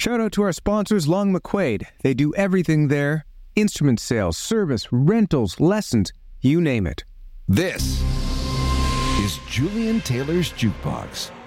Shout out to our sponsors, Long McQuaid. They do everything there. Instrument sales, service, rentals, lessons, you name it. This is Julian Taylor's Jukebox